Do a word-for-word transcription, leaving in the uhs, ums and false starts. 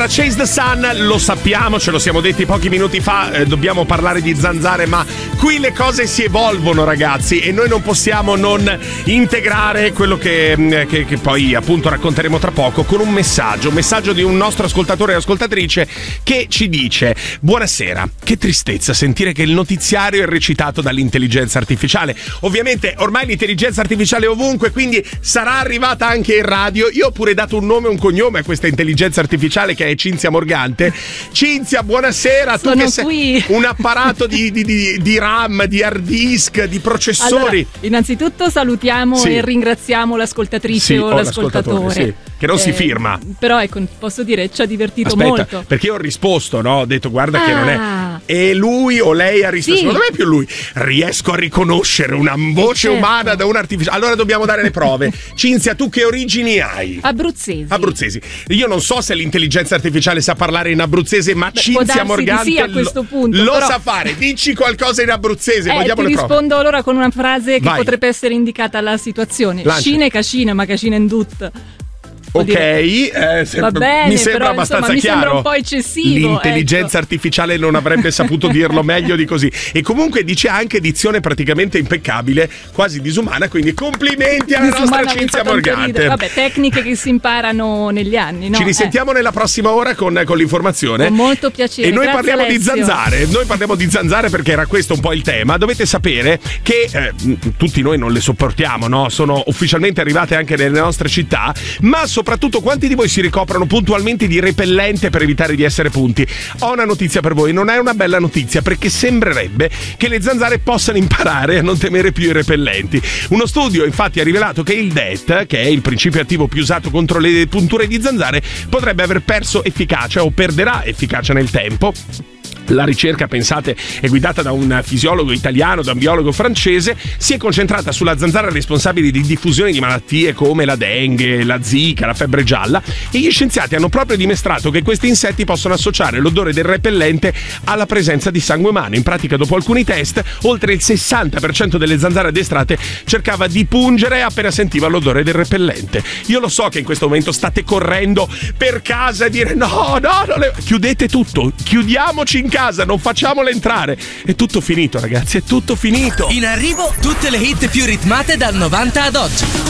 Allora, Chase the Sun, lo sappiamo, ce lo siamo detti pochi minuti fa, eh, dobbiamo parlare di zanzare, ma qui le cose si evolvono, ragazzi, e noi non possiamo non integrare quello che, che, che poi appunto racconteremo tra poco con un messaggio, un messaggio di un nostro ascoltatore e ascoltatrice che ci dice: buonasera, che tristezza sentire che il notiziario è recitato dall'intelligenza artificiale. Ovviamente ormai l'intelligenza artificiale è ovunque, quindi sarà arrivata anche in radio. Io ho pure dato un nome e un cognome a questa intelligenza artificiale, che è Cinzia Morgante. Cinzia, buonasera. Sono tu che sei qui. un apparato di, di, di, di RAM, di hard disk, di processori. Allora, innanzitutto salutiamo sì. e ringraziamo l'ascoltatrice sì, o, o l'ascoltatore, l'ascoltatore, sì, che non eh, si firma. Però ecco, posso dire, ci ha divertito Aspetta, molto. perché io ho risposto, no? Ho detto guarda ah. che non è. E lui o lei ha risposto. Sì. Secondo me è più lui. Riesco a riconoscere una voce certo. umana da un artificiale. Allora dobbiamo dare le prove. Cinzia, tu che origini hai? Abruzzesi. Abruzzesi. Io non so se l'intelligenza artificiale sa parlare in abruzzese, ma Beh, Cinzia Morgante sì a questo punto, lo però... sa fare. Dici qualcosa in abruzzese, eh, vogliamo ti le prove. rispondo allora con una frase che Vai. potrebbe essere indicata alla situazione. Lancia. Scine cacine, ma cacine in dut. Ok, eh, se- Va bene, mi sembra però, abbastanza insomma, mi chiaro. sembra un po' eccessivo. L'intelligenza ecco. artificiale non avrebbe saputo dirlo meglio di così. E comunque dice anche dizione praticamente impeccabile, quasi disumana, quindi complimenti alla Disumana, nostra mi Cinzia fa tanto Morgante. ridere. Vabbè, tecniche che si imparano negli anni, no? Ci risentiamo Eh. nella prossima ora con, con l'informazione. Con molto piacere. E noi Grazie, parliamo Alessio. di zanzare. Noi parliamo di zanzare perché era questo un po' il tema. Dovete sapere che eh, tutti noi non le sopportiamo, no? Sono ufficialmente arrivate anche nelle nostre città, ma soprattutto quanti di voi si ricoprono puntualmente di repellente per evitare di essere punti? Ho una notizia per voi, non è una bella notizia, perché sembrerebbe che le zanzare possano imparare a non temere più i repellenti. Uno studio infatti ha rivelato che il D E T, che è il principio attivo più usato contro le punture di zanzare, potrebbe aver perso efficacia o perderà efficacia nel tempo. La ricerca, pensate, è guidata da un fisiologo italiano, da un biologo francese, si è concentrata sulla zanzara responsabile di diffusione di malattie come la dengue, la zika, la febbre gialla, e gli scienziati hanno proprio dimostrato che questi insetti possono associare l'odore del repellente alla presenza di sangue umano. In pratica, dopo alcuni test, oltre il sessanta per cento delle zanzare addestrate cercava di pungere appena sentiva l'odore del repellente. Io lo so che in questo momento state correndo per casa a dire no, no, no le... chiudete tutto, chiudiamoci in casa, non facciamole entrare. È tutto finito, ragazzi, è tutto finito. In arrivo tutte le hit più ritmate dal novanta ad oggi.